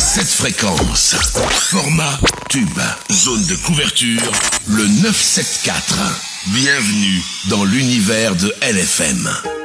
cette fréquence. Format tube. Zone de couverture, le 974. Bienvenue dans l'univers de LFM.